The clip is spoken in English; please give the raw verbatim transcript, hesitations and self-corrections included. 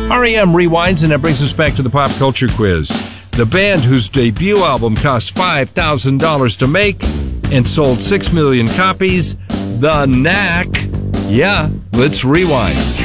R E M rewinds, and that brings us back to the pop culture quiz. The band whose debut album cost five thousand dollars to make and sold six million copies, The Knack. Yeah, let's rewind.